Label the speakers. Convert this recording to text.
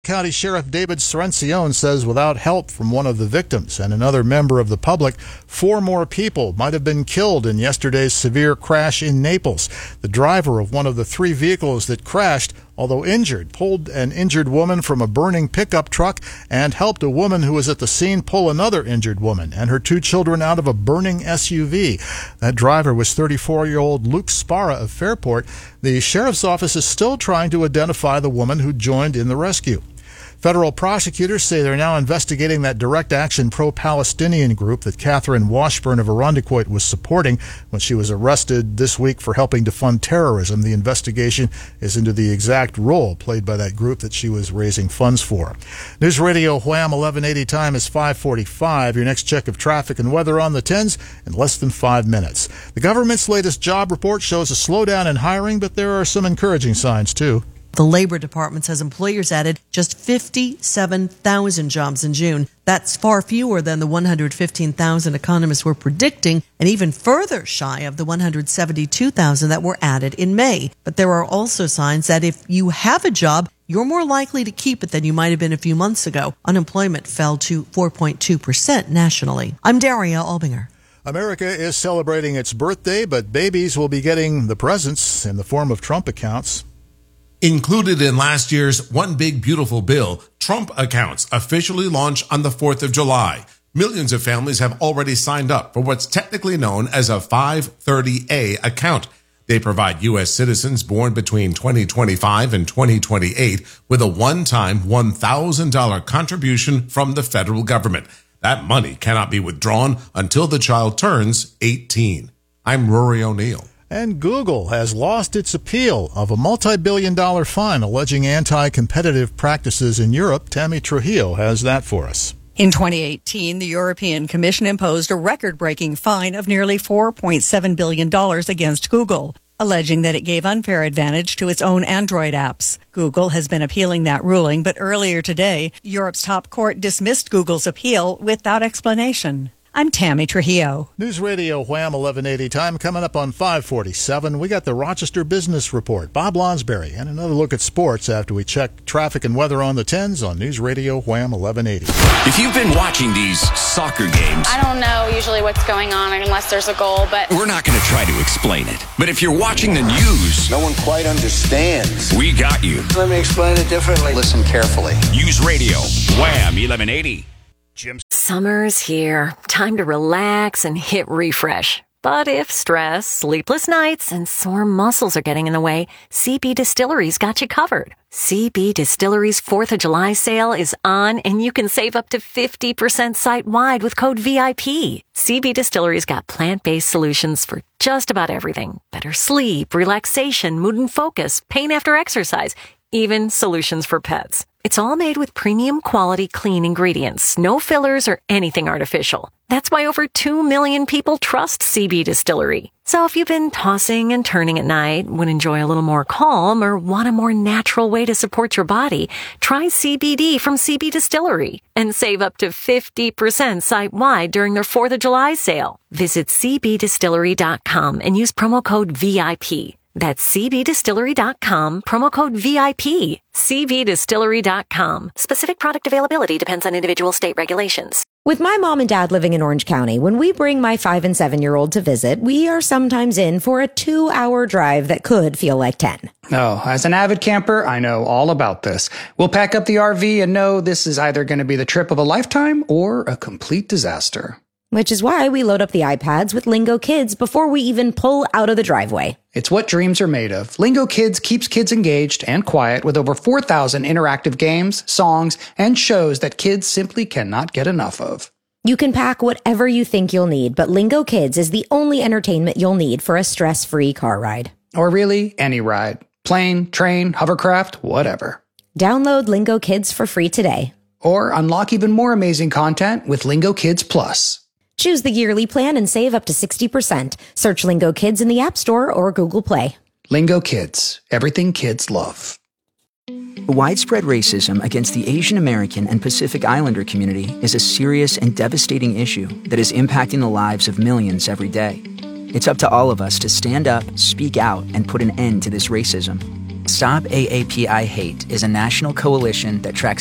Speaker 1: County Sheriff David Sorencione says without help from one of the victims and another member of the public, 4 more people might have been killed in yesterday's severe crash in Naples. The driver of one of the 3 vehicles that crashed, although injured, pulled an injured woman from a burning pickup truck and helped a woman who was at the scene pull another injured woman and her 2 children out of a burning SUV. That driver was 34-year-old Luke Sparra of Fairport. The sheriff's office is still trying to identify the woman who joined in the rescue. Federal prosecutors say they're now investigating that direct action pro-Palestinian group that Catherine Washburn of Irondequoit was supporting when she was arrested this week for helping to fund terrorism. The investigation is into the exact role played by that group that she was raising funds for. News Radio Wham 1180 time is 5:45. Your next check of traffic and weather on the 10s in less than 5 minutes. The government's latest job report shows a slowdown in hiring, but there are some encouraging signs, too.
Speaker 2: The Labor Department says employers added just 57,000 jobs in June. That's far fewer than the 115,000 economists were predicting, and even further shy of the 172,000 that were added in May. But there are also signs that if you have a job, you're more likely to keep it than you might have been a few months ago. Unemployment fell to 4.2% nationally. I'm Daria Albinger.
Speaker 1: America is celebrating its birthday, but babies will be getting the presents in the form of Trump accounts.
Speaker 3: Included in last year's One Big Beautiful Bill, Trump accounts officially launch on the 4th of July. Millions of families have already signed up for what's technically known as a 530A account. They provide U.S. citizens born between 2025 and 2028 with a one-time $1,000 contribution from the federal government. That money cannot be withdrawn until the child turns 18. I'm Rory O'Neill.
Speaker 1: And Google has lost its appeal of a multi-billion-dollar fine alleging anti-competitive practices in Europe. Tammy Trujillo has that for us.
Speaker 4: In 2018, the European Commission imposed a record-breaking fine of nearly $4.7 billion against Google, alleging that it gave unfair advantage to its own Android apps. Google has been appealing that ruling, but earlier today, Europe's top court dismissed Google's appeal without explanation. I'm Tammy Trujillo.
Speaker 1: News Radio Wham 1180 time coming up on 5:47. We got the Rochester Business Report, Bob Lonsberry, and another look at sports after we check traffic and weather on the 10s on News Radio Wham 1180.
Speaker 5: If you've been watching these soccer games,
Speaker 6: I don't know usually what's going on unless there's a goal, but
Speaker 5: we're not going to try to explain it. But if you're watching the news,
Speaker 7: no one quite understands.
Speaker 5: We got you.
Speaker 7: Let me explain it differently. Listen carefully.
Speaker 5: News Radio Wham 1180.
Speaker 8: Summer's here. Time to relax and hit refresh. But if stress, sleepless nights, and sore muscles are getting in the way, CB Distillery's got you covered. CB Distillery's 4th of July sale is on, and you can save up to 50% site-wide with code VIP. CB Distillery's got plant-based solutions for just about everything. Better sleep, relaxation, mood and focus, pain after exercise, even solutions for pets. It's all made with premium quality clean ingredients, no fillers or anything artificial. That's why over 2 million people trust CB Distillery. So if you've been tossing and turning at night, would enjoy a little more calm, or want a more natural way to support your body, try CBD from CB Distillery and save up to 50% site-wide during their 4th of July sale. Visit cbdistillery.com and use promo code VIP. That's cbdistillery.com, promo code VIP. cbdistillery.com. Specific product availability depends on individual state regulations.
Speaker 9: With my mom and dad living in Orange County, when we bring my 5 and 7-year-old to visit, we are sometimes in for a 2-hour drive that could feel like 10.
Speaker 10: Oh, as an avid camper, I know all about this. We'll pack up the RV and know this is either going to be the trip of a lifetime or a complete disaster.
Speaker 9: Which is why we load up the iPads with Lingo Kids before we even pull out of the driveway.
Speaker 10: It's what dreams are made of. Lingo Kids keeps kids engaged and quiet with over 4,000 interactive games, songs, and shows that kids simply cannot get enough of.
Speaker 9: You can pack whatever you think you'll need, but Lingo Kids is the only entertainment you'll need for a stress-free car ride.
Speaker 10: Or really, any ride. Plane, train, hovercraft, whatever.
Speaker 9: Download Lingo Kids for free today.
Speaker 10: Or unlock even more amazing content with Lingo Kids Plus.
Speaker 9: Choose the yearly plan and save up to 60%. Search Lingo Kids in the App Store or Google Play.
Speaker 10: Lingo Kids. Everything kids love.
Speaker 11: Widespread racism against the Asian American and Pacific Islander community is a serious and devastating issue that is impacting the lives of millions every day. It's up to all of us to stand up, speak out, and put an end to this racism. Stop AAPI Hate is a national coalition that tracks